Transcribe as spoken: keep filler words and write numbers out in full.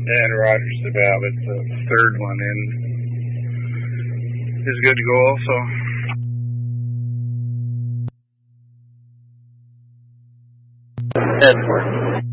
And Rogers the Babbitt, the third one in, is good to go also. Edward.